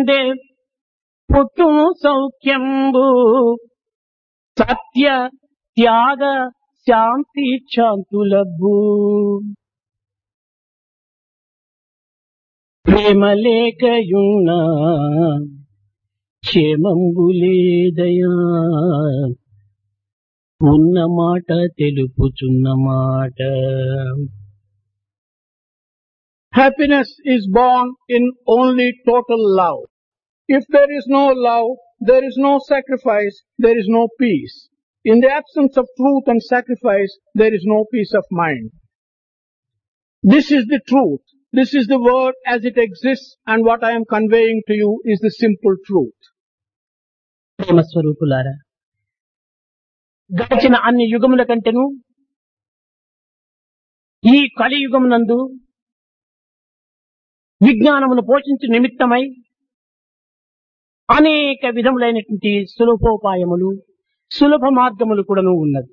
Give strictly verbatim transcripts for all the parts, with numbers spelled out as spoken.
ఎందే పుట్టుము సౌఖ్యంబు సత్య త్యాగ శాంతి శాంతులబ్బు. ప్రేమ లేకయున్న క్షేమంబు లేదయా, ఉన్న మాట తెలుపుచున్న మాట. Happiness is born in only total love. If there is no love, there is no sacrifice, there is no peace. In the absence of truth and sacrifice, there is no peace of mind. This is the truth. This is the word as it exists, and what I am conveying to you is the simple truth. ప్రేమ స్వరూపులారా, గడిచిన అన్ని యుగముల కంటేను ఈ కలియుగమునందు విజ్ఞానమును పోషించు నిమిత్తమై అనేక విధములైనటువంటి సులభోపాయములు, సులభ మార్గములు కూడాను ఉన్నది.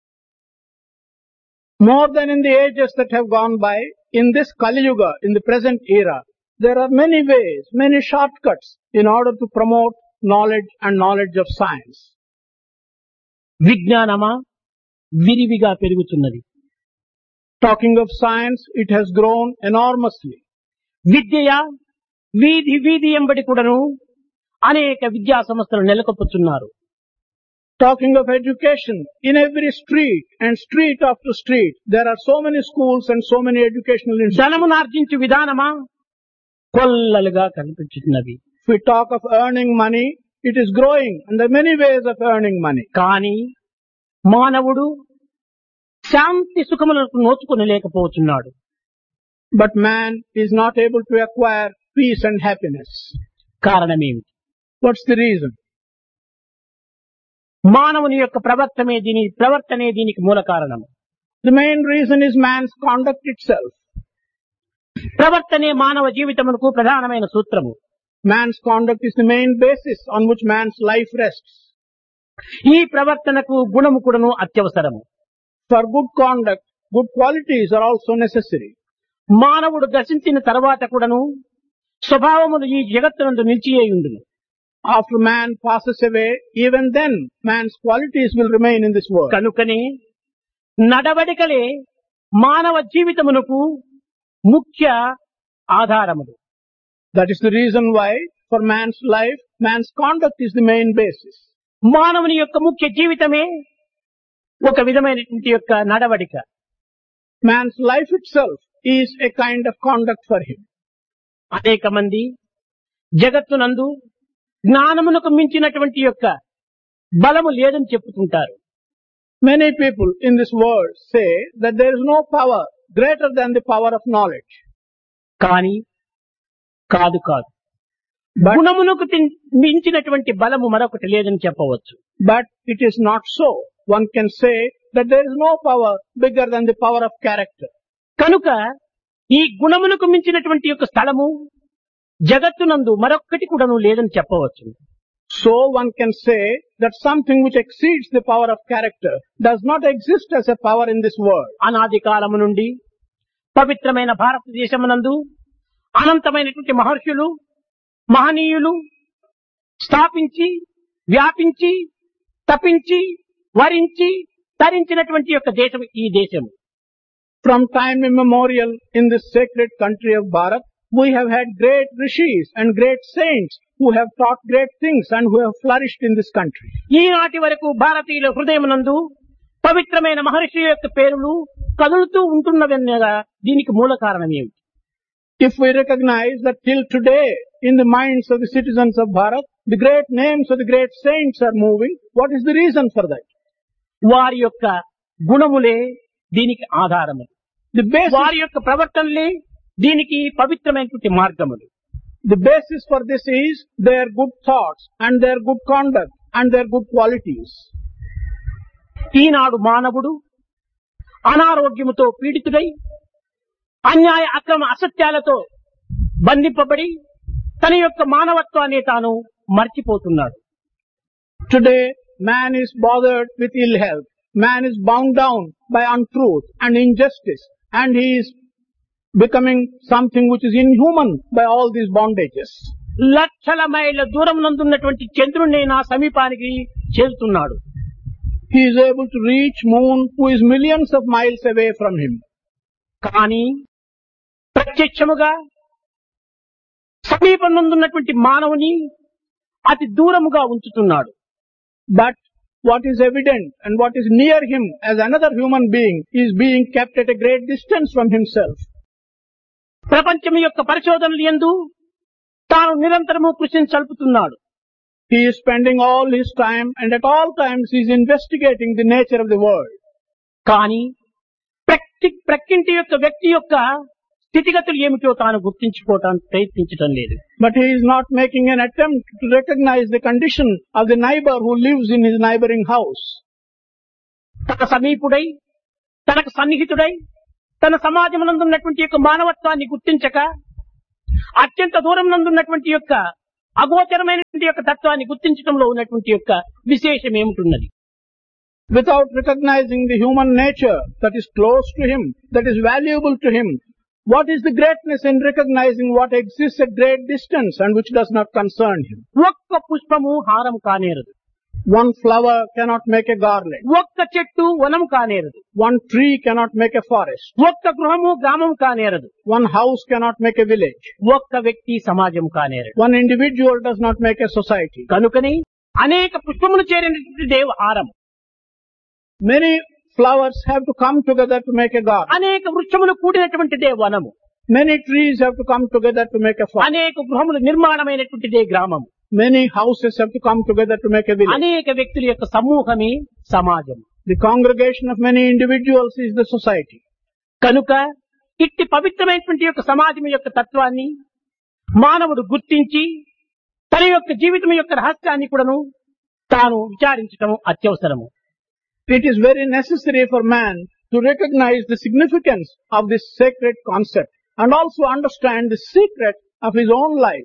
More than in the ages that have gone by, in this Kali Yuga, in the present era, there are many ways, many shortcuts in order to promote knowledge and knowledge of science. విజ్ఞానమా విరివిగా పెరుగుతున్నది. Talking of science, it has grown enormously. విద్య వీధి వీధి ఎంబడి కూడాను అనేక విద్యా సంస్థలు నెలకొల్పుతున్నారు. Talking of education, in every street and street after street, there are so many schools and so many educational institutions. ధనమునార్జించు విధానమా కొల్లలుగా కనిపించుతున్నవి. If we talk of earning money, it is growing, and there are many ways of earning money. కానీ మానవుడు శాంతి సుఖములకు నోచుకొనలేకపోతున్నాడు. But man is not able to acquire peace and happiness. కారణమేమిటి? What's the reason? మానవుని యొక్క ప్రవర్తనే దీని ప్రవర్తనే దీనికి మూల కారణం. The main reason is man's conduct itself. ప్రవర్తనే మానవ జీవితమునకు ప్రధానమైన సూత్రము. Man's conduct is the main basis on which man's life rests. ఈ ప్రవర్తనకు గుణము కూడాను అత్యవసరము. For good conduct, good qualities are also necessary. మానవుడు దర్శించిన తర్వాత కూడాను స్వభావములు ఈ జగత్తునందు నిలిచియేయుండును. After man passes away, even then man's qualities will remain in this world. కనుకనే నడవడికలే మానవ జీవితమునకు ముఖ్య ఆధారములు. That is the reason why for man's life, man's conduct is the main basis. మానవుని యొక్క ముఖ్య జీవితమే ఒక విధమైనటువంటి యొక్క నడవడిక. Man's life itself is a kind of conduct for him. అనేక మంది జగత్తునందు జ్ఞానమునకు మించినటువంటి యొక్క బలము లేదని చెప్పుతుంటారు. Many people in this world say that there is no power greater than the power of knowledge. కానీ కాదు కాదు, గుణమునకు తిన్- మించినటువంటి బలము మరొకటి లేదని చెప్పవచ్చు. But it is not so. One can say that there is no power bigger than the power of character. కనుక ఈ గుణమునకు మించినటువంటి యొక్క స్థలము జగత్తునందు మరొక్కటి కూడాను లేదని చెప్పవచ్చు. So one can say that something which exceeds the power of character does not exist as a power in this world. అనాది కాలము నుండి పవిత్రమైన భారతదేశమునందు అనంతమైనటువంటి మహర్షులు, మహనీయులు స్థాపించి, వ్యాపించి, తపించి, వరించి, తరించినటువంటి యొక్క దేశం ఈ దేశము. From time immemorial in this sacred country of Bharat, we have had great rishis and great saints who have taught great things and who have flourished in this country. ఈనాటి వరకు భారతీయుల హృదయమునందు పవిత్రమైన మహర్షి యొక్క పేరులు కదులుతూ ఉంటున్నవన్నగా దీనికి మూల కారణం ఏమిటి? If we recognize that till today in the minds of the citizens of Bharat, the great names of the great saints are moving, what is the reason for that? వారి యొక్క గుణములే దీనికి ఆధారము. The basis, వారి యొక్క ప్రవర్తనలే దీనికి పవిత్రమైనటువంటి మార్గములు. the basis for this is their good thoughts and their good conduct and their good qualities. ఈనాడు మానవుడు అనారోగ్యముతో పీడితుడై అన్యాయ అక్రమ అసత్యాలతో బంధింపబడి తన యొక్క మానవత్వాన్ని తాను మర్చిపోతున్నాడు. Today, man is bothered with ill health. Man is bound down by untruth and injustice, and he is becoming something which is inhuman by all these bondages. లక్షల మైళ్ళ దూరం నందున్నటువంటి చంద్రుణ్ణి నా సమీపానికి చేరుతున్నాడు. He is able to reach moon who is millions of miles away from him. కానీ ప్రత్యక్షముగా సమీపం నందున్నటువంటి మానవుని అతి దూరముగా ఉంచుతున్నాడు. But what is evident and what is near him as another human being is being kept at a great distance from himself. ప్రపంచం యొక్క పరిశోధనలు యందు తాను నిరంతరము కృషిని సల్పుతున్నాడు. He is spending all his time and at all times he is investigating the nature of the world. కానీ ప్రతి ప్రక్కింటి యొక్క వ్యక్తి యొక్క స్థితిగతులు ఏమిటో తాను గుర్తించుకోవటానికి ప్రయత్నించడం లేదు. But he is not making an attempt to recognize the condition of the neighbor who lives in his neighboring house. తన సమీపుడై, తనకు సన్నిహితుడై, తన సమాజం నందున్నటువంటి యొక్క మానవత్వాన్ని గుర్తించక అత్యంత దూరం నందున్నటువంటి యొక్క అగోచరమైనటువంటి యొక్క తత్వాన్ని గుర్తించడంలో ఉన్నటువంటి యొక్క విశేషం ఏమిటున్నది? Without recognizing the human nature that is close to him, that is valuable to him, what is the greatness in recognizing what exists at great distance and which does not concern him? ఒక్క పుష్పము హారం కానేరదు. One flower cannot make a garland. ఒక్క చెట్టు వనం కానేరదు. One tree cannot make a forest. ఒక్క గృహము గ్రామం కానేరదు. One house cannot make a village. ఒక్క వ్యక్తి సమాజం కానేరదు. One individual does not make a society. కనుకని అనేక పుష్పములు చేరినటువంటి దేవ హారం, Many flowers have to come together to make a garden. అనేక వృక్షములు కూడినటువంటిదే వనము, Many trees have to come together to make a forest. అనేక గృహములు నిర్మాణమైనటువంటిదే గ్రామము, Many houses have to come together to make a village. అనేక వ్యక్తుల యొక్క సమూహమే సమాజం. The congregation of many individuals is the society. కనుక ఇట్టి పవిత్రమైనటువంటి యొక్క సమాజం యొక్క తత్వాన్ని మానవుడు గుర్తించి తన యొక్క జీవితం యొక్క రహస్యాన్ని కూడాను తాను విచారించటం అత్యవసరము. It is very necessary for man to recognize the significance of this sacred concept and also understand the secret of his own life.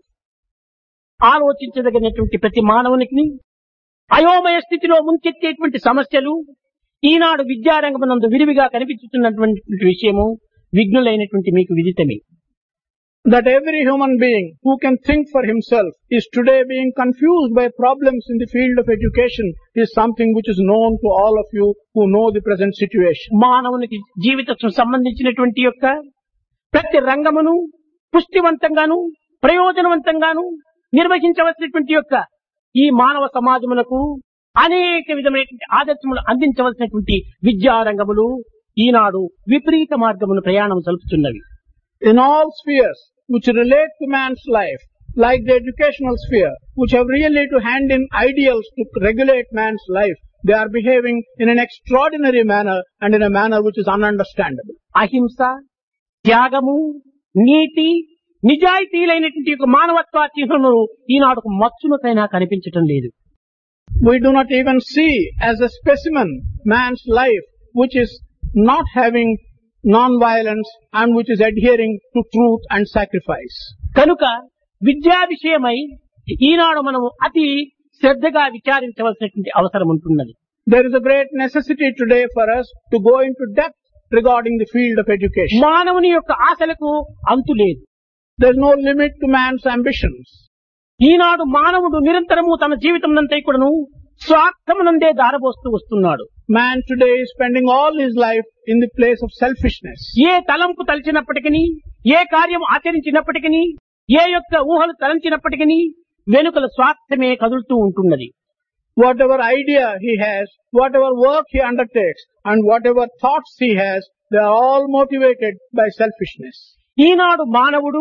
ఆలోచించదగినటువంటి ప్రతి మానవునికి అయోమయ స్థితిలో ముంచెత్తేటువంటి సమస్యలు ఈనాడు విద్యారంగమునందు విరివిగా కనిపించుతున్నటువంటి విషయము విఘ్నులైనటువంటి మీకు విదితమే. That every human being who can think for himself is today being confused by problems in the field of education is something which is known to all of you who know the present situation. మానవునికి జీవితం సంబంధించినటువంటి యొక్క ప్రతి రంగమును పుష్టివంతంగాను ప్రయోజనవంతంగాను నిర్వహించవలసినటువంటి యొక్క ఈ మానవ సమాజములకు అనేక విధమైనటువంటి ఆదర్శములు అందించవలసినటువంటి విద్యారంగములు ఈనాడు విపరీత మార్గమును ప్రయాణం సలుపుతున్నవి. In all spheres which relate to man's life, like the educational sphere, which have really to hand in ideals to regulate man's life, they are behaving in an extraordinary manner and in a manner which is ununderstandable. అహింస, త్యాగము, నీతి, నిజాయితీలైనటువంటి యొక్క మానవత్వ చిహ్నములు ఈనాడు మచ్చునకైనా కనిపించటం లేదు. We do not even see as a specimen man's life which is not having non-violence and which is adhering to truth and sacrifice. కనుక విద్యా విషయమై ఈనాడు మనము అతి శ్రద్ధగా విచారించవలసినటువంటి అవసరం ఉంటున్నది. There is a great necessity today for us to go into depth regarding the field of education. మానవుని యొక్క ఆశలకు అంతు లేదు. There is no limit to man's ambitions. ఈనాడు మానవుడు నిరంతరము తన జీవితం నంతా కూడాను స్వార్థమునందే దారబోస్తూ వస్తున్నాడు. Man today is spending all his life in the place of selfishness. ఏ తలంపు తలచినప్పటికీ, ఏ కార్యం ఆచరించినప్పటికీ, ఏ యొక్క ఊహలు తలంచినప్పటికీ వెనుకల స్వార్థమే కదులుతూ ఉంటున్నది. Whatever idea he has, whatever work he undertakes, and whatever thoughts he has, they are all motivated by selfishness. ఈనాడు మానవుడు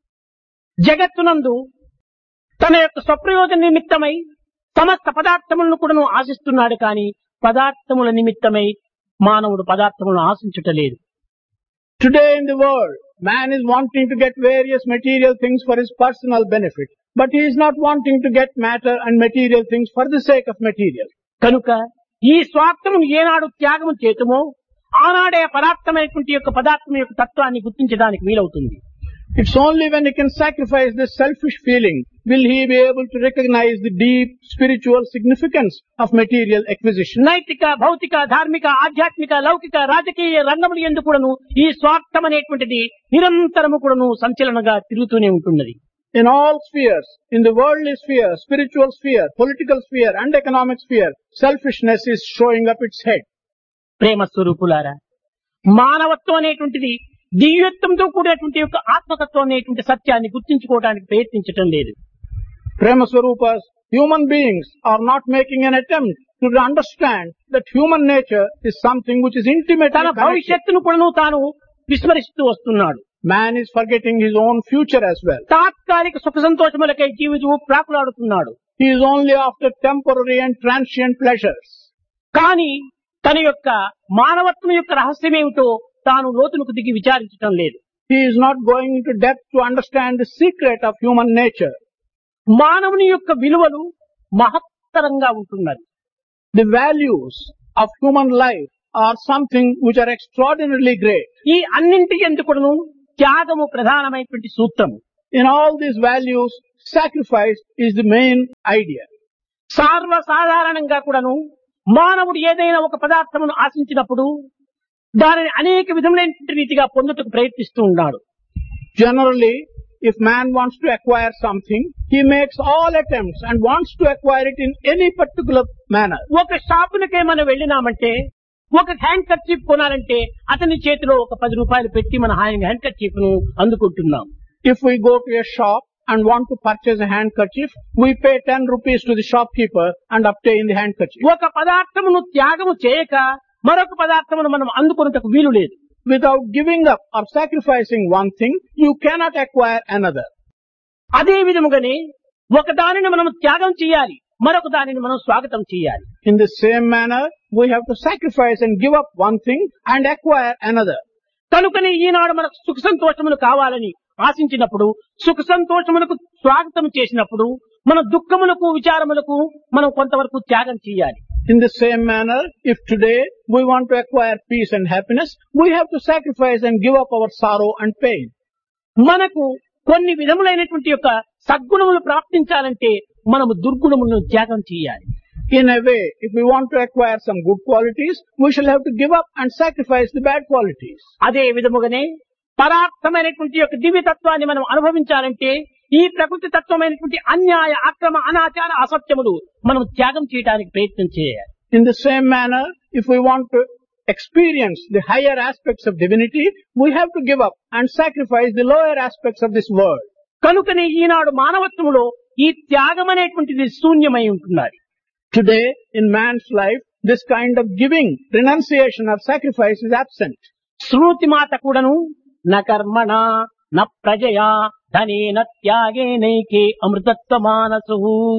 జగత్తునందు తన యొక్క స్వప్రయోజన నిమిత్తమై సమస్త పదార్థములను కూడా ఆశిస్తున్నాడు, కానీ పదార్థముల నిమిత్తమై మానవుడు పదార్థములను ఆశించుటలేదు. Today in the world, man is wanting to get various material things for his personal benefit, but he is not wanting to get matter and material things for the sake of material. కనుక ఈ స్వార్థమును ఏనాడు త్యాగము చేతుమో ఆనాడే పదార్థమైనటువంటి యొక్క పదార్థం యొక్క తత్వాన్ని గుర్తించడానికి వీలవుతుంది. It's only when he can sacrifice this selfish feeling will he be able to recognize the deep spiritual significance of material acquisition. నైతిక, భౌతిక, ధార్మిక, ఆధ్యాత్మిక, లౌకిక, రాజకీయ రంగములు యందు కూడాను ఈ స్వార్థం అనేటువంటిది నిరంతరము కూడాను సంచలనంగా తిరుగుతూనే ఉంటున్నది. In all spheres, in the worldly sphere, spiritual sphere, political sphere and economic sphere, selfishness is showing up its head. ప్రేమ స్వరూపులారా, మానవత్వం అనేటువంటిది దివ్యత్వంతో కూడినటువంటి యొక్క ఆత్మతత్వం అనేటువంటి సత్యాన్ని గుర్తించుకోవడానికి ప్రయత్నించటం లేదు. Prema Swarupas, human beings are not making an attempt to understand that human nature is something which is intimately తన connected. భవిష్యత్తును కూడా తాను విస్మరిస్తూ వస్తున్నాడు. Man is forgetting his own future as well. తాత్కాలిక సుఖ సంతోషములకై జీవితము ప్రాకులాడుతున్నాడు. He is only after temporary and transient pleasures. కానీ తన యొక్క మానవత్వం యొక్క రహస్యమేమిటో తాను లోతులకు దిగి విచారించటం లేదు. He is not going into depth to understand the secret of human nature. మానవుని యొక్క విలువలు మహత్తరంగా ఉంటున్నది. The values of human life are something which are extraordinarily great. ఈ అన్నింటి ఎందుకును త్యాగము ప్రధానమైనటువంటి సూత్రం. In all these values, sacrifice is the main idea. సర్వసాధారణంగా కూడాను మానవుడు ఏదైనా ఒక పదార్థమును ఆశించినప్పుడు దానిని అనేక విధములైన రీతిగా పొందుటకు ప్రయత్నిస్తూ ఉన్నాడు. Generally, if man wants to acquire something, he makes all attempts and wants to acquire it in any particular manner. ఒక షాపులకే మనం వెళ్ళినామంటే ఒక హ్యాండ్ కర్చీఫ్ కొనాలంటే అతని చేతిలో ఒక పది రూపాయలు పెట్టి మన హ్యాండ్ కర్చీఫ్ ను అందుకుంటున్నాం. If we go to a shop and want to purchase a handkerchief, we pay ten rupees to the shopkeeper and obtain the handkerchief. ఒక పదార్థమును త్యాగము చేయక మరొక పదార్థమును మనం అందుకొనుటకు వీలు లేదు. Without giving up or sacrificing one thing, you cannot acquire another. అదే విధముగానే ఒక దానిని మనం త్యాగం చేయాలి, మరొక దానిని మనం స్వాగతం చేయాలి. In the same manner, we have to sacrifice and give up one thing and acquire another. కనుకనే ఈనాడు మనకు సుఖ సంతోషములు కావాలని ఆశించినప్పుడు, సుఖ సంతోషములకు స్వాగతం చేసినప్పుడు మన దుఃఖములకు విచారములకు మనం కొంతవరకు త్యాగం చేయాలి. In the same manner, if today we want to acquire peace and happiness, we have to sacrifice and give up our sorrow and pain. మనకు కొన్ని విధములైనటువంటి యొక్క సద్గుణములు ప్రాప్తించాలంటే మనము దుర్గుణములను త్యాగం చేయాలి. In a way, if we want to acquire some good qualities, we shall have to give up and sacrifice the bad qualities. అదే విధముగానే పరార్థమైనటువంటి యొక్క దివ్యతత్వాన్ని మనం అనుభవించాలంటే ఈ ప్రకృతి తత్వమైనటువంటి అన్యాయ అక్రమ అనాచార అసత్యములు మనం త్యాగం చేయడానికి ప్రయత్నం చేయాలి. In the same manner, if we want to experience the higher aspects of divinity, we have to give up and sacrifice the lower aspects of this world. కనుకనే ఈనాడు మానవత్వములో ఈ త్యాగం అనేటువంటిది శూన్యమై ఉంటున్నది. Today, in man's life, this kind of giving, renunciation or sacrifice is absent. శృతి మాత కూడాను న కర్మణ న ప్రజయా ధనేన త్యాగేనైకే అమృతత్వ మానసు.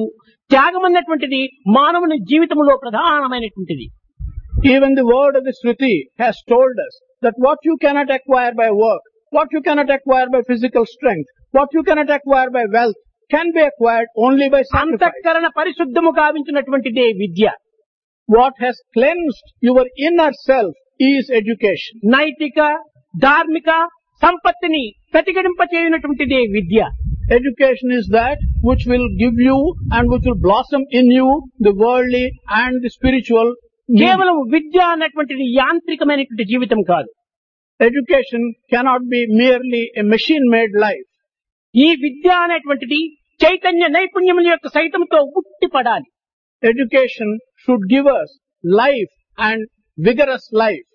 త్యాగం అన్నటువంటిది మానవుని జీవితంలో ప్రధానమైనటువంటిది. Even the word of the Shruti has told us that what you cannot acquire by work, what you cannot acquire by physical strength, what you cannot acquire by wealth, can be acquired only by sacrifice. అంతఃకరణ పరిశుద్ధము కావించినటువంటిదే విద్య. What has cleansed your inner self is education. నైతిక ధార్మిక సంపత్తిని ప్రతిఘటింపచేయునటువంటిదే విద్య. Education is that which will give you and which will blossom in you the worldly and the spiritual. కేవలం విద్య అన్నటువంటిది యాంత్రికమైనటువంటి జీవితం కాదు. Education cannot be merely a machine-made life. ఈ విద్య అనేటువంటిది చైతన్య నైపుణ్యముల యొక్క సైతంతో ఉట్టిపడాలి. Education should give us life and vigorous life.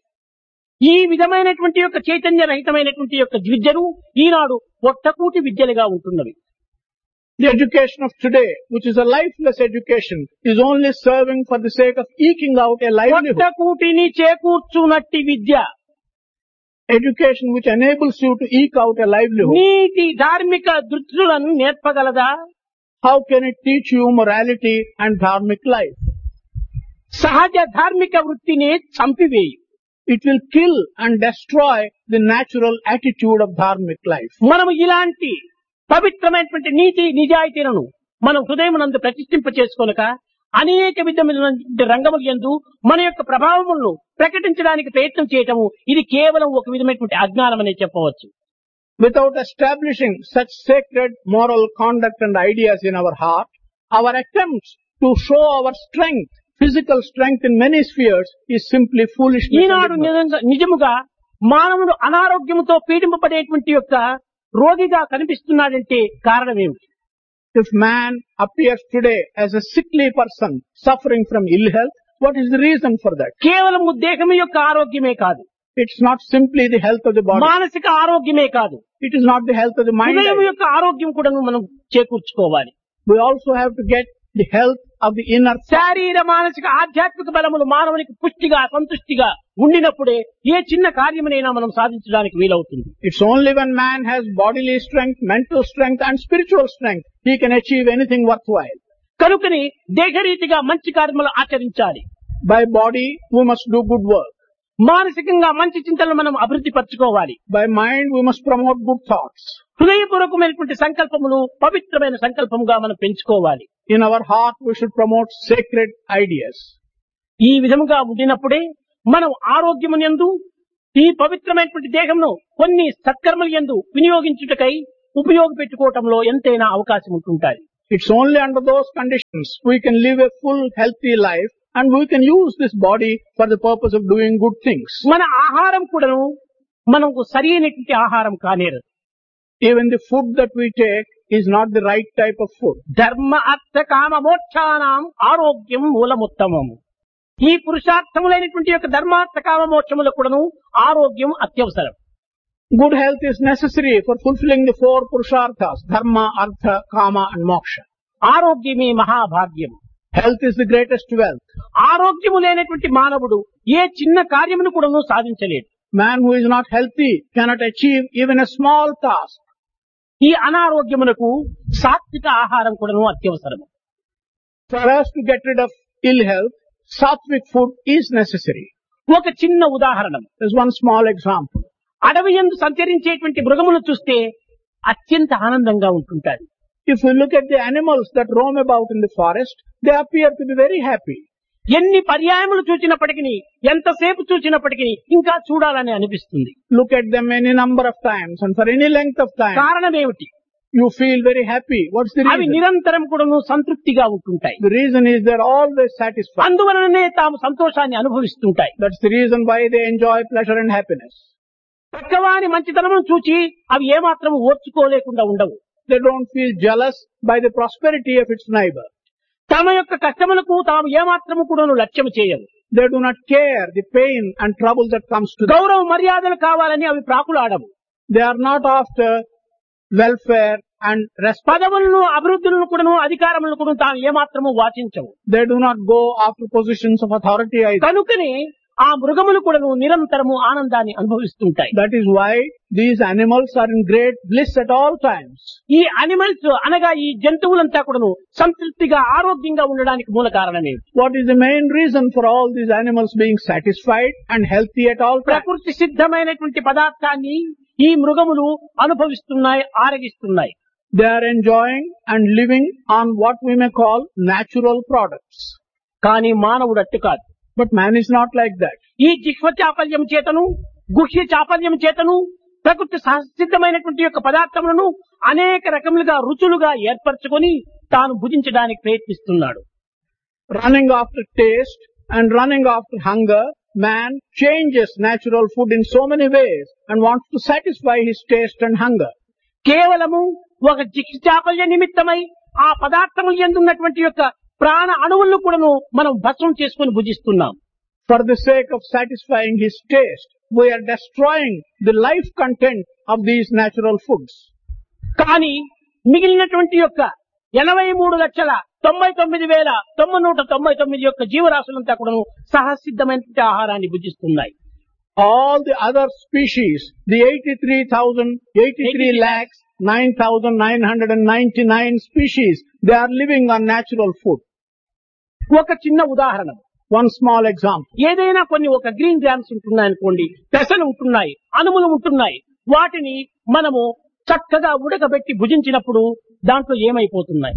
ఈ విధమైనటువంటి యొక్క చైతన్య రహితమైనటువంటి యొక్క విద్యను ఈనాడు పొట్టకూటి విద్యలుగా ఉంటున్నవి. The education of today, which is a lifeless education, is only serving for the sake of eking out a livelihood. పొట్టకూటిని చేకూర్చునట్టి Vidya, Education which enables you to eke out a livelihood. నీతి ధార్మిక దృష్టులను నేర్పగలదా? How can it teach you morality and dharmic life? సహజ ధార్మిక వృత్తిని చంపివేయి. It will kill and destroy the natural attitude of dharmic life. మనము ఇలాంటి పవిత్రమైనటువంటి నీతి నిజాయితీలను మనం హృదయమునందు ప్రతిష్ఠింప చేసుకోనక అనేక విధమైనటువంటి రంగముల యందు మన యొక్క ప్రభావములను ప్రకటించడానికి ప్రయత్నం చేయటము ఇది కేవలం ఒక విధమైనటువంటి అజ్ఞానం అనే చెప్పవచ్చు. Without establishing such sacred moral conduct and ideas in our heart, our attempts to show our strength, physical strength in many spheres is simply foolishness. ఈనాడు నిజంగా నిజముగా మానవుడు అనారోగ్యముతో పీడింపబడేటువంటి యొక్క రోగిగా కనిపిస్తున్నాడంటే కారణం ఏమిటి? If man appears today as a sickly person suffering from ill health, what is the reason for that? కేవలము దేహం యొక్క ఆరోగ్యమే కాదు, It's not simply the health of the body. మానసిక ఆరోగ్యమే కాదు, It is not the health of the mind. హృదయం యొక్క ఆరోగ్యం కూడా మనం చేకూర్చుకోవాలి. We also have to get the health of the inner self. శారీర మానసిక ఆధ్యాత్మిక బలములు మానవునికి పుష్టిగా సంతుష్టిగా ఉండినప్పుడే ఏ చిన్న కార్యమునైనా మనం సాధించడానికి వీలవుతుంది. It's only when man has bodily strength, mental strength and spiritual strength he can achieve anything worthwhile. కనుకని దేహరీతిగా మంచి కార్యములు ఆచరించాలి. By body we must do good work. మానసికంగా మంచి చింతనలు మనం అభివృద్ధి పరచుకోవాలి. By mind we must promote good thoughts. హృదయపూర్వకమైనటువంటి సంకల్పములు పవిత్రమైన సంకల్పముగా మనం పెంచుకోవాలి. In our heart we should promote sacred ideas. ఈ విధముగా ఉండినప్పుడే మనం ఆరోగ్యమునందు ఈ పవిత్రమైనటువంటి దేహంను కొన్ని సత్కర్మల యందు వినియోగించుటకై ఉపయోగపెట్టుకోవటంలో ఎంతైనా అవకాశం ఉంటుంటాయి. It's only under those conditions we can live a full healthy life and we can use this body for the purpose of doing good things. మన ఆహారం కూడాను మనకు సరైనటువంటి ఆహారం కానేరదు. Even the food that we take is not the right type of food. ధర్మ అర్థ కామ మోక్షానాం ఆరోగ్యం మూలముత్తమము. ఈ పురుషార్థములైనటువంటి యొక్క ధర్మార్థ కామ మోక్షములకు కూడాను ఆరోగ్యం అత్యవసరం. Good health is necessary for fulfilling the four purusharthas, dharma, artha, kama and moksha. ఆరోగ్యమే మహాభాగ్యం. Health is the greatest wealth. ఆరోగ్యము లేనటువంటి మానవుడు ఏ చిన్న కార్యమును కూడాను సాధించలేడు. Man who is not healthy cannot achieve even a small task. ఈ అనారోగ్యమునకు సాత్విక ఆహారం కూడాను అత్యవసరం. For us to get rid of ill health, sattvic food is necessary. ఒక చిన్న ఉదాహరణ, There's one small example. అడవి యందు సంచరించేటువంటి మృగములను చూస్తే అత్యంత ఆనందంగా ఉంటుంటారు. If we look at the animals that roam about in the forest, they appear to be very happy. ఎన్ని పర్యాయములు చూచినప్పటికీ ఎంతసేపు చూచినప్పటికీ ఇంకా చూడాలని అనిపిస్తుంది. Look at them any number of times and for any length of time. కారణం ఏమిటి? You feel very happy. What's the అవి reason? నిరంతరం కూడాను సంతృప్తిగా ఉంటుంటాయి. The reason is they're always satisfied. అందువలననే తాము సంతోషాన్ని అనుభవిస్తుంటాయి. That's the reason why they enjoy pleasure and happiness. పక్కవాని మంచితనమును చూచి అవి ఏమాత్రం ఓర్చుకోలేకుండా ఉండవు. They don't feel jealous by the prosperity of its neighbor. తమ యొక్క కష్టములకు తాము ఏమాత్రము కూడాను లక్ష్యం చేయవు. They do not care the pain and trouble that comes to them. గౌరవ మర్యాదలు కావాలని అవి ప్రాకులాడవు. They are not after welfare and respect. పదవులను అభివృద్ధులను కూడాను అధికారములను కూడా తాము ఏమాత్రము వాచించవు. They do not go after positions of authority either. కనుకనే ఆ మృగములు కూడాను నిరంతరము ఆనందాన్ని అనుభవిస్తుంటాయి. That is why these animals are in great bliss at all times. ఈ అనిమల్స్ అనగా ఈ జంతువులంతా కూడాను సంతృప్తిగా ఆరోగ్యంగా ఉండడానికి మూల కారణమే. What is the main reason for all these animals being satisfied and healthy at all times? ప్రకృతి సిద్ధమైనటువంటి పదార్థాన్ని ఈ మృగములు అనుభవిస్తున్నాయి, ఆరగిస్తున్నాయి. They are enjoying and living on what we may call natural products. కానీ మానవుడు అట్టు కాదు. But man is not like that. ఈ జిహ్వ చాపల్యం చేతను గుహ్య చాపల్యం చేతను ప్రకృతి సిద్ధమైనటువంటి యొక్క పదార్థములను అనేక రకములుగా రుచులుగా ఏర్పరచుకొని తాను భుజించడానికి ప్రయత్నిస్తున్నాడు. Running after taste and running after hunger, man changes natural food in so many ways and wants to satisfy his taste and hunger. కేవలము ఒక జిహ్వ చాపల్య నిమిత్తమై ఆ పదార్థములు ఎందున్నటువంటి యొక్క ప్రాణ అణువులను కూడాను మనం భస్మం చేసుకుని భుజిస్తున్నాం. For the sake of satisfying his taste, we are destroying the life content of these natural foods. కానీ మిగిలినటువంటి యొక్క ఎనభై మూడు లక్షల తొంభై తొమ్మిది వేల తొమ్మిది నూట తొంభై తొమ్మిది యొక్క జీవరాశులంతా కూడాను సహసిద్ధమైనటువంటి ఆహారాన్ని భుజిస్తున్నాయి. All the other species, the eighty-three thousand, eighty-three lakhs, nine thousand nine hundred ninety-nine species, they are living on natural food. ఒక చిన్న ఉదాహరణ, One small example. ఏదైనా కొన్ని ఒక గ్రీన్ గ్రామ్స్ ఉంటున్నాయి అనుకోండి, పెసలు ఉంటున్నాయి, అనుములు ఉంటున్నాయి. వాటిని మనము చక్కగా ఉడకబెట్టి భుజించినప్పుడు దాంట్లో ఏమైపోతున్నాయి?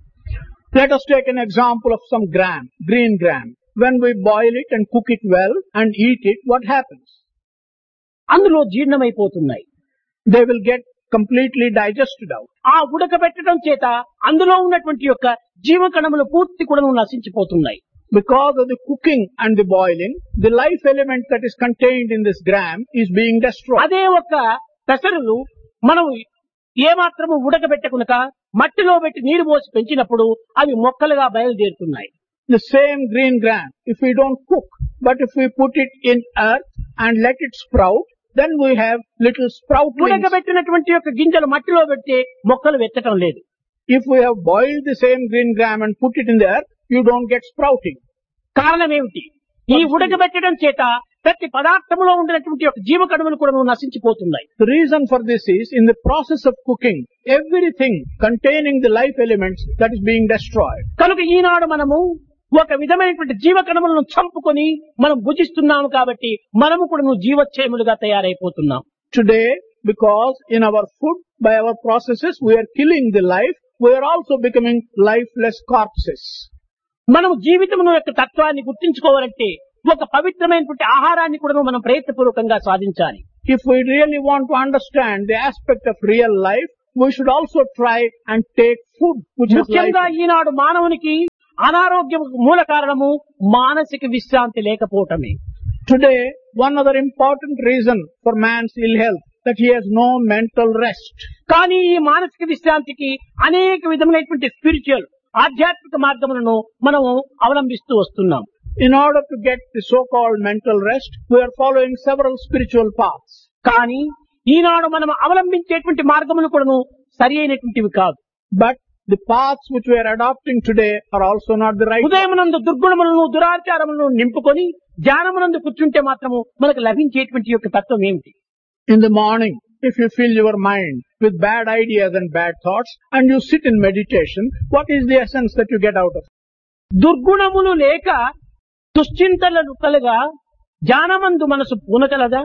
Let us take an example of some gram, green gram. When we boil it and cook it well and eat it, what happens? అందులో జీర్ణమైపోతున్నాయి. They will get completely digested out. ఆ ఉడకబెట్టడం చేత అందులో ఉన్నటువంటి యొక్క జీవకణములు పూర్తి కూడా నశించిపోతున్నాయి. Because of the cooking and the boiling, the life element that is contained in this gram is being destroyed. అదే ఒక పెసరులు మనం ఏమాత్రము ఉడకబెట్టకునక మట్టిలో పెట్టి నీరు పోసి పెంచినప్పుడు అవి మొక్కలుగా బయలుదేరుతున్నాయి. The same green gram, if we don't cook, but if we put it in earth and let it sprout, then we have little sproutlings. ఉడకబెట్టినటువంటి యొక్క గింజలు మట్టిలో పెడితే మొక్కలు వెచ్చటం లేదు. If we have boiled the same green gram and put it in the earth, you don't get sprouting. కారణం ఏమిటి? ఈ ఉడకబెట్టడం చేత ప్రతి పదార్థంలో ఉండినటువంటి యొక్క జీవకణములు కూడా నశించిపోతున్నాయి. The reason for this is, in the process of cooking, everything containing the life elements that is being destroyed. కనుక ఈనాడు మనము ఒక విధమైనటువంటి జీవకణములను చంపుకొని మనం భుజిస్తున్నాము కాబట్టి మనము కూడా జీవచ్ఛేములుగా తయారైపోతున్నాం. Today, because in our food, by our processes, we are killing the life, we are also becoming lifeless corpses. మనం జీవితమును యొక్క తత్వాన్ని గుర్తించుకోవాలంటే ఒక పవిత్రమైనటువంటి ఆహారాన్ని కూడా మనం ప్రయత్నపూర్వకంగా సాధించాలి. If we really want to understand the aspect of real life, we should also try and take food which has life. ముఖ్యంగా ఈనాడు మానవునికి అనారోగ్యం మూల కారణము మానసిక విశ్రాంతి లేకపోవటమే. Today, one other important reason for man's ill health, that he has no mental rest. కానీ ఈ మానసిక విశ్రాంతికి అనేక విధములైనటువంటి స్పిరిచువల్ ఆధ్యాత్మిక మార్గములను మనము అవలంబిస్తూ వస్తున్నాం. In order to get the so-called mental rest, we are following several spiritual paths. కానీ ఈనాడు మనం అవలంబించేటువంటి మార్గములు కూడాను సరి అయినటువంటివి కాదు. But the paths which we are adopting today are also not the right ones. ఉదయమునందు దుర్గుణములను దురాచారములను నింపుకొని ధ్యానమునందు కూర్చుంటే మాత్రము మనకు లభించేటువంటి యొక్క తత్వం ఏమిటి? In the morning, if you fill your mind with bad ideas and bad thoughts and you sit in meditation, what is the essence that you get out of it? దుర్గుణములు లేక దుశ్చింతలను కలగా ధ్యానమందు మనసు పూనకలదా?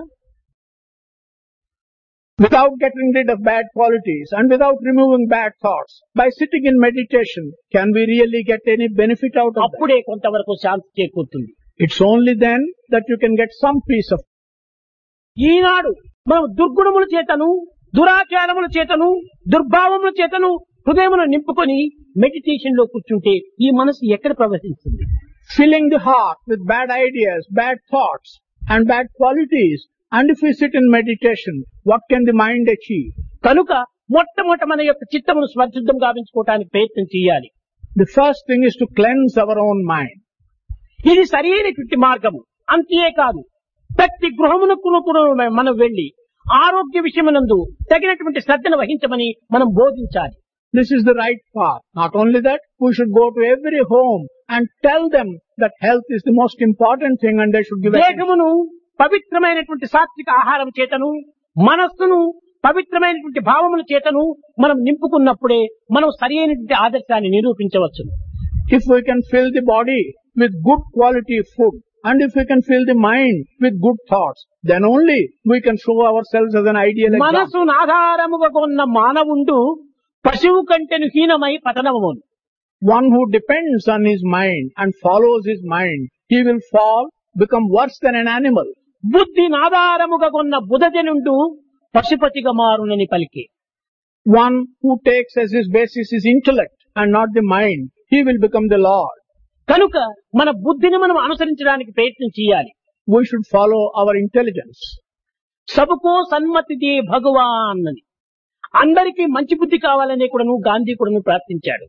Without getting rid of bad qualities and without removing bad thoughts, by sitting in meditation, can we really get any benefit out of that? అప్పుడే కొంతవరకు శాంతి చేకూరుతుంది. It's only then that you can get some peace of. ఈనాడు మనం దుర్గుణముల చేతను దురాచారముల చేతను దుర్భావముల చేతను హృదయమును నింపుకొని meditation లో కూర్చుంటే ఈ మనసు ఎక్కడ ప్రవేశిస్తుంది? Filling the heart with bad ideas, bad thoughts and bad qualities, and if we sit in meditation, what can the mind achieve? కనుక మొట్టమొదట మన యొక్క చిత్తమును స్వచ్ఛందం గావించుకోవడానికి ప్రయత్నం చేయాలి. The first thing is to cleanse our own mind. ఇది సరైనటువంటి మార్గము. అంతేకాదు ప్రతి గృహమునకు కూడా మనం వెళ్లి ఆరోగ్య విషయమునందు తగినటువంటి శ్రద్ధను వహించమని మనం బోధించాలి. This is the right path. Not only that, we should go to every home and tell them that health is the most important thing and they should give attention. దేహమును పవిత్రమైనటువంటి సాత్విక ఆహారం చేతను మనస్సును పవిత్రమైనటువంటి భావముల చేతను మనం నింపుకున్నప్పుడే మనం సరి అయినటువంటి ఆదర్శాన్ని నిరూపించవచ్చు. If we can fill the body with good quality food and if we can fill the mind with good thoughts, then only we can show ourselves as an ideal example. మనసును ఆధారముగా ఉన్న మానవుండు పశువు కంటెను హీనమై పతనమును. One who depends on his mind and follows his mind, he will fall, become worse than an animal. బుద్ధి నాధారముగా ఉన్న బుధజనుండు పశుపతిగా మారునని పలికే. One who takes as his basis his intellect and not the mind, he will become the Lord. కనుక మన బుద్ధిని మనం అనుసరించడానికి ప్రయత్నం చేయాలి. We should follow our intelligence. సబకో సన్మతి they భగవాన్ అని అందరికీ మంచి బుద్ధి కావాలనే కూడాను గాంధీ కూడాను ప్రార్థించాడు.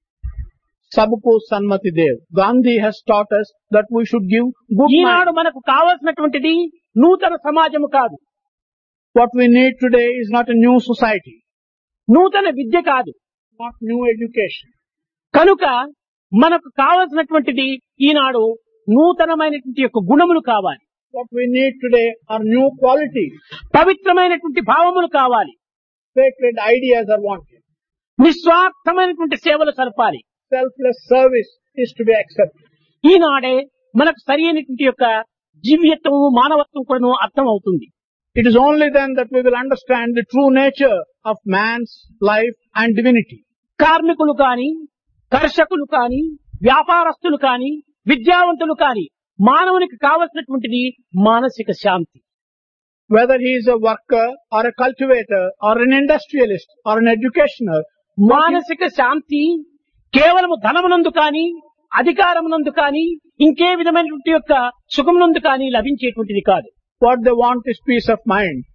Sabko Sanmati Dev. Gandhi has taught us that we should give good Eenadu mind. మనకు కావాల్సినటువంటిది నూతన సమాజము కాదు, What we need today is not a new society, నూతన విద్య కాదు. not new education. కనుక మనకు కావాల్సినటువంటిది ఈనాడు నూతనమైనటువంటి యొక్క గుణములు కావాలి, What we need today are new qualities. పవిత్రమైనటువంటి భావములు కావాలి, Sacred ideas are wanted. నిస్వార్థమైనటువంటి సేవలు సరపాలి. Selfless service is to be accepted. ఈనాడే మనకు సరి అయినటువంటి యొక్క జీవితము మానవత్వం కూడా అర్థం అవుతుంది. It is only then that we will understand the true nature of man's life and divinity. కార్మికులు కాని, కర్షకులు కాని, వ్యాపారస్తులు కాని, విద్యావంతులు కాని మానవునికి కావలసినటువంటిది మానసిక శాంతి. Whether he is a worker or a cultivator or an industrialist or an educationer, మానసిక శాంతి కేవలము ధనమునందు కాని, అధికారమునందు కాని, ఇంకే విధమైనటువంటి యొక్క సుఖమునందు కాని లభించేటువంటిది కాదు. what they want is peace of mind.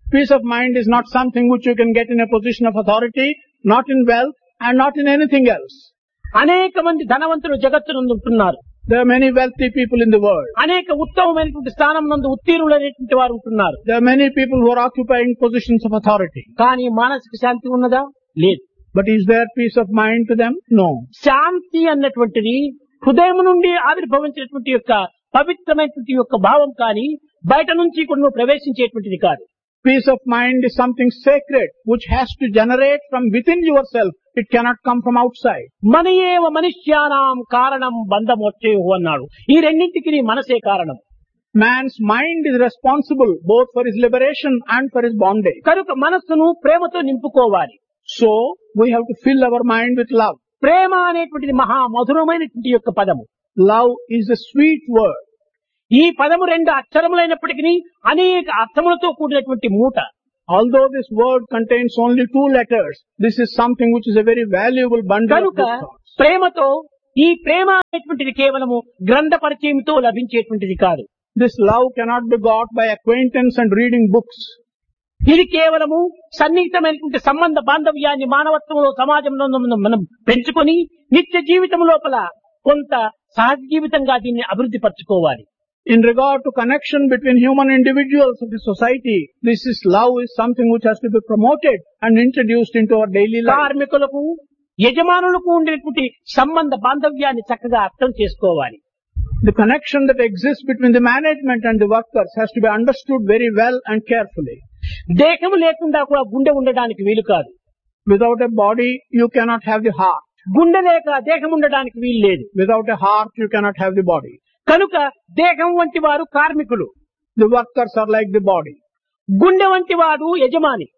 Peace of mind is not something which you can get in a position of authority, not in wealth, and not in anything else. అనేక మంది ధనవంతులు జగత్తునందు ఉంటున్నారు. There are many wealthy people in the world. అనేక ఉత్తమమైనటువంటి స్థానం నందు ఉత్తీర్ణులైనటువంటి వారు ఉంటున్నారు. There are many people who are occupying positions of authority. కానీ మానసిక శాంతి ఉన్నదా? లేదు. But is there peace of mind to them? No. శాంతి అన్నటువంటిది హృదయం నుండి ఆవిర్భవించినటువంటి యొక్క పవిత్రమైనటువంటి యొక్క భావం కానీ బయట నుంచి కూడా ప్రవేశించేటువంటిది కాదు. Peace of mind is something sacred which has to generate from within yourself. It cannot come from outside. మనయేవ మనుష్యానాం కారణం బంధమోక్షయోః అన్నాడు. ఈ రెండింటికి మనసే కారణం. Man's mind is responsible both for his liberation and for his bondage. కనుక మనస్సును ప్రేమతో నింపుకోవాలి. So, we have to fill our mind with love. ప్రేమ అనేటువంటిది మహా మధురమైనటువంటి యొక్క పదము. Love is a sweet word. ఈ పదము రెండు అక్షరములైనప్పటికీ అనేక అర్థములతో కూడినటువంటి మూట. Although this word contains only two letters, this is something which is a very valuable bundle of కనుక good thoughts. ప్రేమతో ఈ ప్రేమ అనేటువంటిది కేవలము గ్రంథ పరిచయంతో లభించేటువంటిది కాదు. This love cannot be got by acquaintance and reading books. ఇది కేవలము సన్నిహితమైనటువంటి సంబంధ బాంధవ్యాన్ని మానవత్వంలో సమాజంలో మనం పెంచుకొని నిత్య జీవితం లోపల కొంత సహజ జీవితంగా దీన్ని అభివృద్ధి పరచుకోవాలి. In regard to connection between human individuals of the society, this is love is something which has to be promoted and introduced into our daily life. కార్మికులకు యజమానులకు ఉండేటువంటి సంబంధ బాంధవ్యాన్ని చక్కగా అర్థం చేసుకోవాలి. The connection that exists between the management and the workers has to be understood very well and carefully. దేహం లేకుండా కూడా గుండె ఉండడానికి వీలు కాదు. Without a body, you cannot have the heart. గుండె లేక దేహం ఉండడానికి వీలు లేదు. Without a heart, you cannot have the body. కనుక దేహం వంటి వారు కార్మికులు. The workers are like the body. గుండె వంటి వాడు యజమాని.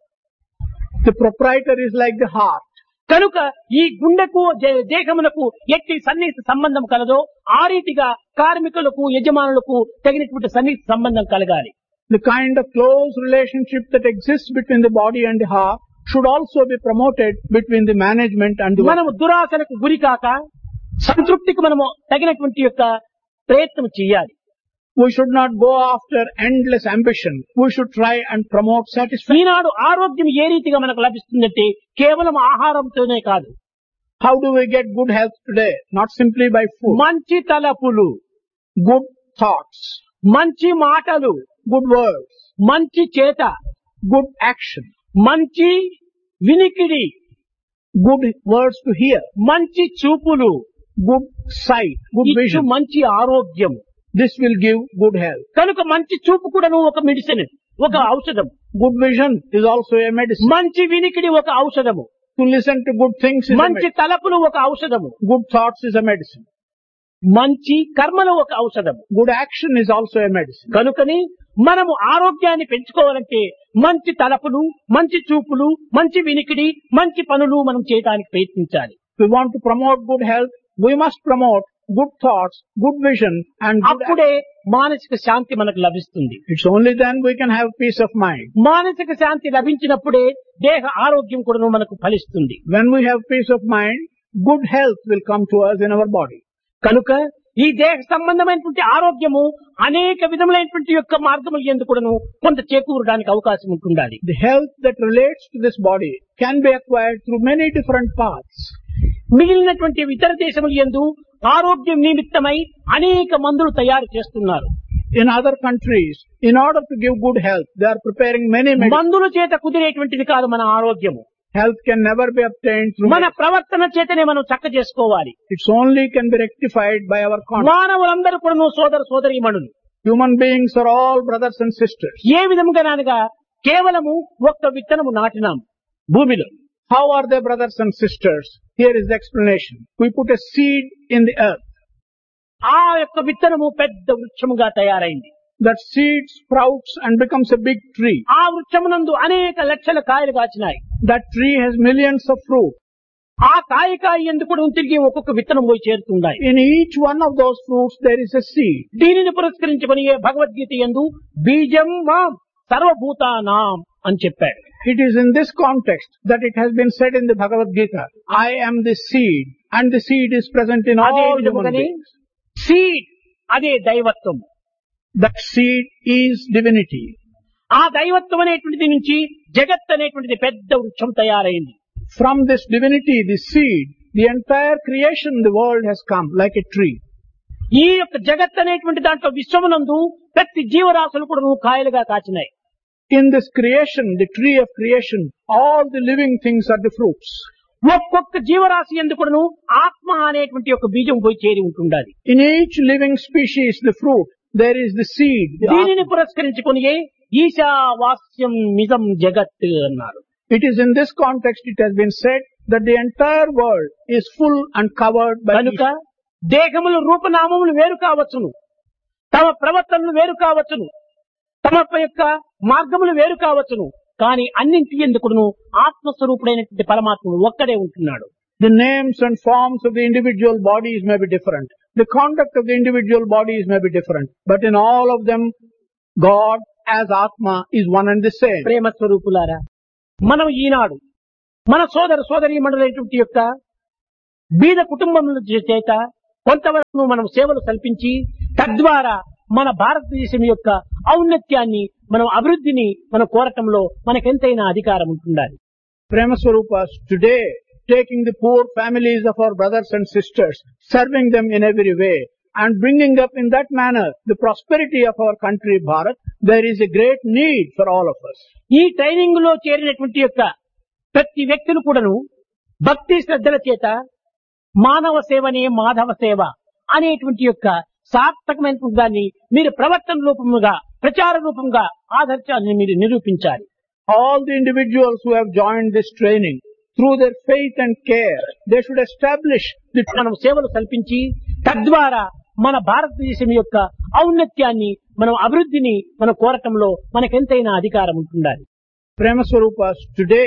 The proprietor is like the heart. కనుక ఈ గుండెకు దేహమునకు ఎట్టి సన్నిహిత సంబంధం కలదో ఆ రీతిగా కార్మికులకు యజమానులకు తగినటువంటి సన్నిహిత సంబంధం కలగాలి. The kind of close relationship that exists between the body and the heart should also be promoted between the management and the workers. మనము దురాశలకు గురి కాక సంతృప్తికి మనము తగినటువంటి యొక్క ప్రయత్నం చేయాలి. We should not go after endless ambition. We should try and promote satisfaction. ఈనాడు ఆరోగ్యం ఏ రీతిగా మనకు లభిస్తుందంటే కేవలం ఆహారంతోనే కాదు. How do we get good health today? Not simply by food. మంచి తలపులు, Good thoughts, మంచి మాటలు, good words, మంచి చేత, good action, మంచి వినికిడి, good words to hear, మంచి చూపులు, good sight, good ఇచ్చు vision. మంచి ఆరోగ్యం. This will give good health. కనుక మంచి చూపు కూడా ఒక మెడిసిన్, ఒక ఔషధం. Good vision is also a medicine. మంచి వినికిడి ఒక ఔషధము. To listen to good things is a మంచి medicine. తలపులు ఒక ఔషధము. Good thoughts is a medicine. మంచి కర్మలు ఒక ఔషధము. Good action is also a medicine. కనుకని మనము ఆరోగ్యాన్ని పెంచుకోవాలంటే మంచి తలపులు, మంచి చూపులు, మంచి వినికిడి, మంచి పనులు మనం చేయడానికి ప్రయత్నించాలి. If we want to promote good health, we must promote good thoughts, good vision and good అప్పుడే మానసిక శాంతి మనకు లభిస్తుంది. It's only then we can have peace of mind. మానసిక శాంతి లభించినప్పుడే దేహ ఆరోగ్యం కూడా మనకు ఫలిస్తుంది. When we have peace of mind, good health will come to us in our body. కనుక ఈ దేహ సంబంధమైనటువంటి ఆరోగ్యము అనేక విధములైనటువంటి యొక్క మార్గముల యందు కూడాను కొంత చేకూరడానికి అవకాశం ఉంటుండాలి. The health that relates to this body can be acquired through many different paths. మిగిలినటువంటి ఇతర దేశముల యందు ఆరోగ్యం నిమిత్తమై అనేక మందులు తయారు చేస్తున్నారు. In other countries, in order to give good health, they are preparing many medicines. మందుల చేత కుదిరేటువంటిది కాదు మన ఆరోగ్యము. Health can never be obtained through మన medicine. ప్రవర్తన చేతనే మనం చక్క చేసుకోవాలి. It's only can be rectified by our conduct. మానవులందరూ కూడా సోదర సోదరీమణులు. Human beings are all brothers and sisters. ఏ విధముగానగా కేవలము ఒక్క విత్తనము నాటినాం భూమిలో. How are they brothers and sisters? Here is the explanation. We put a seed in the earth. ఆ యొక్క విత్తనము పెద్ద వృక్షముగా తయారైంది. That seed sprouts and becomes a big tree. ఆ వృక్షమునందు అనేక లక్షల కాయలు కాచినాయి. That tree has millions of fruit. ఆ కాయ కాయ ఎందుకు కూడా తిరిగి ఒక్కొక్క విత్తనం పోయి చేరుతున్నాయి. In each one of those fruits there is a seed. దీనిని పురస్కరించుకొని భగవద్గీత యందు బీజం మాం సర్వభూతానాం అని చెప్పాడు. It is in this context that it has been said in the Bhagavad Gita, I am the seed, and the seed is present in అదే all human విధముగానే beings. సీడ్ అదే దైవత్వం. That seed is divinity. ఆ దైవత్వం అనేటువంటిది నుంచి జగత్ అనేటువంటిది పెద్ద వృక్షం తయారైంది. From this divinity, this seed, the entire creation, the world has come like a tree. ఈ యొక్క జగత్ అనేటువంటి దాంట్లో విశ్వమునందు ప్రతి జీవరాశులు కూడా నువ్వు కాయలుగా కాచినాయి. In this creation, the tree of creation, all the living things are the fruits. ఒక్కొక్క జీవరాశి ఎందుకును ఆత్మ అనేటువంటి ఒక బీజం పోయి చేరి ఉంటుండాలి. In each living species, the fruit, there is the seed. The దీనిని పురస్కరించుకొని ఈశావాస్యం మిదం జగత్ అన్నారు. It is in this context it has been said that the entire world is full and covered by కనుక దేహములు రూపనామములు వేరు కావచ్చును, తమ ప్రవర్తనలు వేరు కావచ్చును, తమ యొక్క మార్గములు వేరు కావచ్చును, కానీ అన్నింటి ఎందుకును ఆత్మస్వరూపుడైనటువంటి పరమాత్ముడు ఒక్కడే ఉంటున్నాడు. The names and forms of the individual bodies may be different. The conduct of the individual bodies may be different. But in all of them, God as Atma is one and the same. ప్రేమ స్వరూపులారా, మనం ఈనాడు మన సోదర సోదరీ మండలైనటువంటి యొక్క బీద కుటుంబముల చేత కొంతవరకు మనం సేవలు కల్పించి తద్వారా మన భారతదేశం యొక్క ఔన్నత్యాన్ని మనం అభివృద్ధిని మనం కోరటంలో మనకెంతైనా అధికారం ఉంటుండాలి. Prema Swarupas, today, taking the poor families of our brothers and sisters, serving them in every way, and bringing up in that manner the prosperity of our country, Bharat, there is a great need for all of us. ఈ training లో చేరినటువంటి యొక్క ప్రతి వ్యక్తులు కూడాను భక్తి శ్రద్ధల చేత మానవ సేవనే మాధవ సేవ అనేటువంటి యొక్క సార్థకమైనటువంటి దాన్ని మీరు ప్రవర్తన రూపముగా ప్రచార రూపంగా ఆదర్శాన్ని మీరు నిరూపించాలి. All the individuals who have joined this training, through their faith and care, they should establish the మనం సేవలు కల్పించి తద్వారా మన భారతదేశం యొక్క ఔన్నత్యాన్ని మనం అభివృద్ధిని మనం కోరటంలో మనకెంతైనా అధికారం ఉంటుండాలి. Prema Swarupas, today